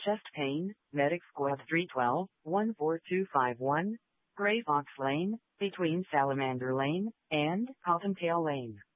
Chest pain, Medic Squad 312, 14251, Grey Fox Lane, between Salamander Lane and Cottontail Lane.